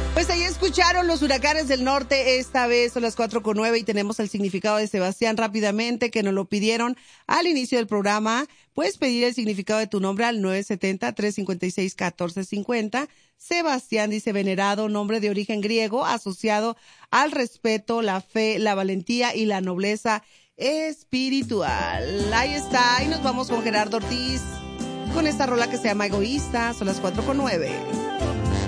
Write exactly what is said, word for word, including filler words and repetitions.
Pues ahí escucharon los huracanes del norte, esta vez son las cuatro con nueve y tenemos el significado de Sebastián rápidamente, que nos lo pidieron al inicio del programa. Puedes pedir el significado de tu nombre al nueve siete cero, tres cinco seis, uno cuatro cinco cero. Sebastián dice venerado, nombre de origen griego, asociado al respeto, la fe, la valentía y la nobleza espiritual. Ahí está, y nos vamos con Gerardo Ortiz, con esta rola que se llama Egoísta, son las cuatro con nueve.